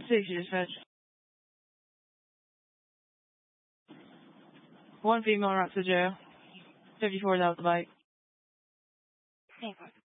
safety dispatch. 1 female route to jail. 54's out the bike.